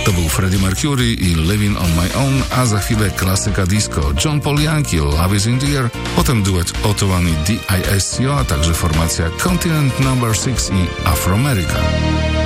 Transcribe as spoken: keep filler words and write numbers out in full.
To był Freddie Mercury i Living on My Own, a za chwilę klasyka disco John Paul Yankee, Love is in the Air, potem duet Otto One i D I S C O, a także formacja Continent Number six i Afroamerica.